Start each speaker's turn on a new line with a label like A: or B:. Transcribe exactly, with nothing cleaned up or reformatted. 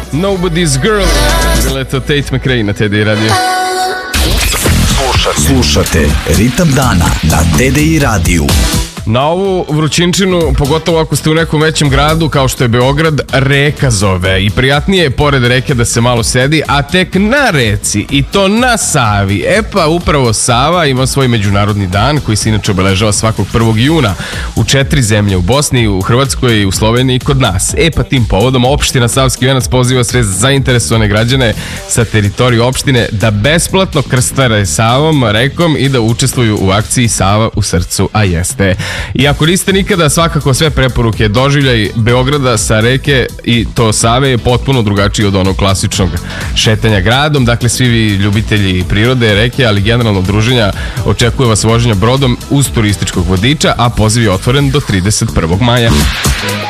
A: Nobody's Girl. Bila je to Tate McRae na T D I Radio.
B: Slušate, slušate Ritam dana na T D I radiju.
A: Na ovu vrućinčinu, pogotovo ako ste u nekom većem gradu kao što je Beograd, reka zove i prijatnije je pored reke da se malo sedi, a tek na reci i to na Savi. E pa upravo Sava ima svoj međunarodni dan koji se inače obeležava svakog prvog juna u četiri zemlje, u Bosni, u Hrvatskoj, u Sloveniji i kod nas. E pa tim povodom opština Savski venac poziva sve zainteresovane građane sa teritorije opštine da besplatno krstare Savom, rekom i da učestvuju u akciji Sava u srcu, a jeste. I ako niste nikada, svakako sve preporuke, doživljaj Beograda sa reke i to Save je potpuno drugačiji od onog klasičnog šetanja gradom. Dakle, svi vi ljubitelji prirode, reke, ali generalno druženja, očekuje vas voženja brodom uz turističkog vodiča, a poziv je otvoren do trideset prvog maja.